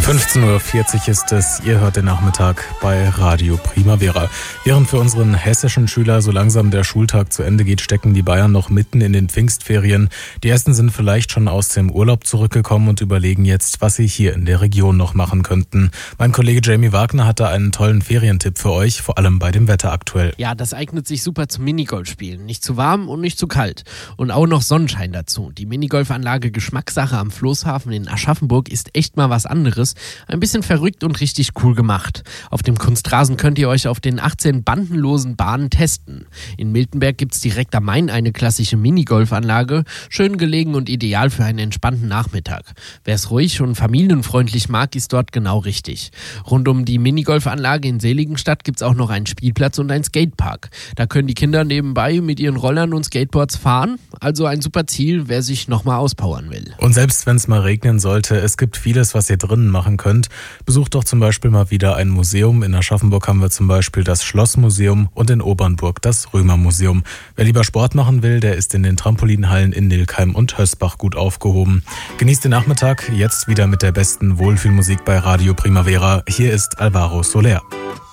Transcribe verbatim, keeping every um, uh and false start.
fünfzehn Uhr vierzig ist es, ihr hört den Nachmittag bei Radio Primavera. Während für unseren hessischen Schüler so langsam der Schultag zu Ende geht, stecken die Bayern noch mitten in den Pfingstferien. Die ersten sind vielleicht schon aus dem Urlaub zurückgekommen und überlegen jetzt, was sie hier in der Region noch machen könnten. Mein Kollege Jamie Wagner hatte einen tollen Ferientipp für euch, vor allem bei dem Wetter aktuell. Ja, das eignet sich super zum Minigolfspielen. Nicht zu warm und nicht zu kalt. Und auch noch Sonnenschein dazu. Die Minigolfanlage Geschmackssache am Floßhafen in Aschaffenburg ist echt mal was anderes. Ein bisschen verrückt und richtig cool gemacht. Auf dem Kunstrasen könnt ihr euch auf den achtzehn bandenlosen Bahnen testen. In Miltenberg gibt's direkt am Main eine klassische Minigolfanlage, schön gelegen und ideal für einen entspannten Nachmittag. Wer es ruhig und familienfreundlich mag, ist dort genau richtig. Rund um die Minigolfanlage in Seligenstadt gibt's auch noch einen Spielplatz und einen Skatepark. Da können die Kinder nebenbei mit ihren Rollern und Skateboards fahren. Also ein super Ziel, wer sich nochmal auspowern will. Und selbst wenn es mal regnen sollte, es gibt vieles, was ihr drinnen machen könnt. Besucht doch zum Beispiel mal wieder ein Museum. In Aschaffenburg haben wir zum Beispiel das Schlossmuseum und in Obernburg das Römermuseum. Wer lieber Sport machen will, der ist in den Trampolinhallen in Nilkheim und Hösbach gut aufgehoben. Genießt den Nachmittag, jetzt wieder mit der besten Wohlfühlmusik bei Radio Primavera. Hier ist Alvaro Soler.